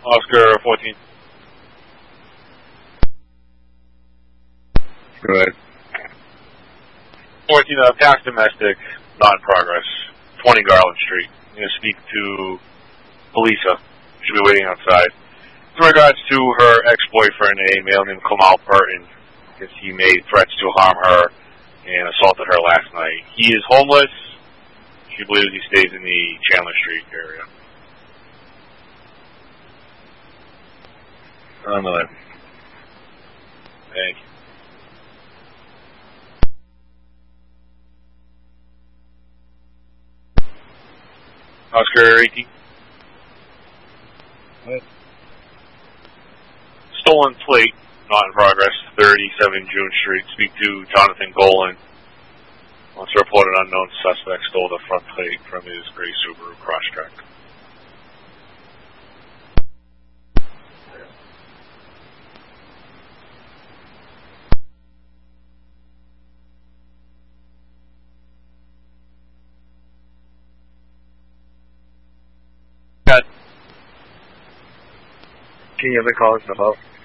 Oscar 14. Go ahead. 14, past domestic, not in progress. 20 Garland Street. I'm going to speak to Elisa. She'll be waiting outside. In regards to her ex-boyfriend, a male named Kamal Burton, because he made threats to harm her and assaulted her last night. He is homeless. She believes he stays in the Chandler Street area. On the left. Thank you. Oscar 18. What? Stolen plate, not in progress, 37 June Street. Speak to Jonathan Golan. Once reported unknown suspect stole the front plate from his gray Subaru Crosstrek. Can you have the call us about?